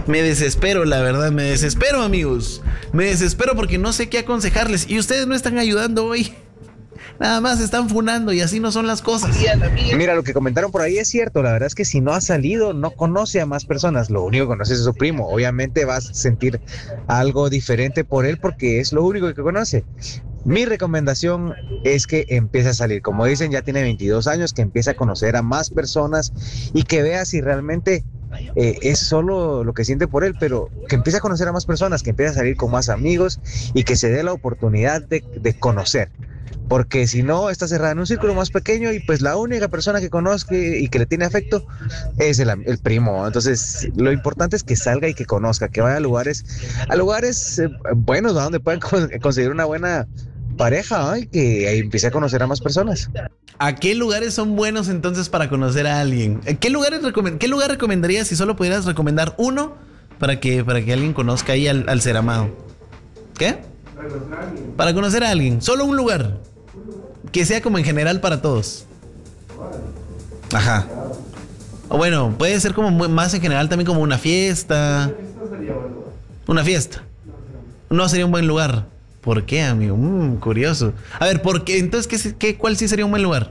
Me desespero, la verdad, me desespero, amigos. Me desespero porque no sé qué aconsejarles. Y ustedes no están ayudando hoy. Nada más están funando y así no son las cosas. Mira, lo que comentaron por ahí es cierto. La verdad es que si no ha salido, no conoce a más personas. Lo único que conoce es a su primo. Obviamente vas a sentir algo diferente por él porque es lo único que conoce. Mi recomendación es que empiece a salir. Como dicen, ya tiene 22 años, que empiece a conocer a más personas y que vea si realmente es solo lo que siente por él, pero que empiece a conocer a más personas, que empiece a salir con más amigos y que se dé la oportunidad de conocer. Porque si no, está cerrada en un círculo más pequeño y pues la única persona que conozca y que le tiene afecto es el primo. Entonces, lo importante es que salga y que conozca, que vaya a lugares buenos, ¿no? Donde puedan conseguir una buena pareja, ¿no? Y que empiece a conocer a más personas. ¿A qué lugares son buenos entonces para conocer a alguien? ¿Qué lugar recomendarías si solo pudieras recomendar uno para que alguien conozca ahí al ser amado? ¿Qué? Para conocer a alguien. Solo un lugar. Que sea como en general para todos. Ajá. O bueno, puede ser como más en general también como una fiesta. Una fiesta. No sería un buen lugar. ¿Por qué, amigo? Curioso. A ver, ¿por qué? Entonces, ¿cuál sí sería un buen lugar?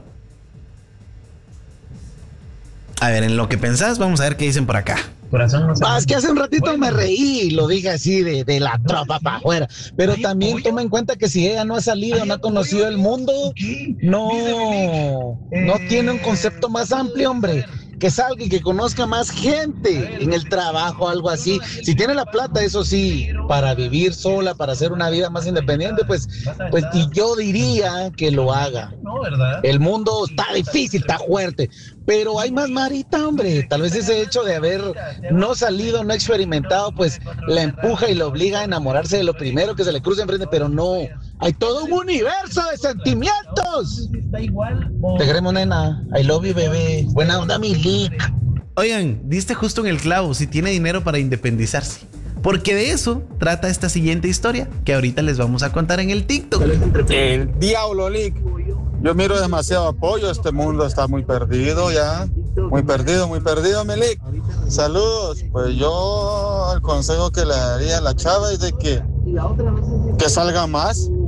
A ver, en lo que pensás, vamos a ver qué dicen por acá. Es que hace un ratito me reí y lo dije así de la tropa para afuera, pero también toma en cuenta que si ella no ha salido, no ha conocido el mundo, no tiene un concepto más amplio, hombre. Que salga y que conozca más gente en el trabajo, algo así. Si tiene la plata, eso sí, para vivir sola, para hacer una vida más independiente, pues y yo diría que lo haga. El mundo está difícil, está fuerte, pero hay más marita, hombre. Tal vez ese hecho de haber no salido, no experimentado, pues la empuja y la obliga a enamorarse de lo primero que se le cruza enfrente, pero no. Hay todo un universo de sentimientos. Te queremos, nena. I love you, bebé. Buena onda, mi lick. Oigan, diste justo en el clavo. Si tiene dinero para independizarse. Porque de eso trata esta siguiente historia que ahorita les vamos a contar en el TikTok. El diablo, Lick. Yo miro demasiado apoyo. Este mundo está muy perdido ya. Muy perdido, mi Lick. Saludos. Pues yo el consejo que le daría a la chava es de que salga más.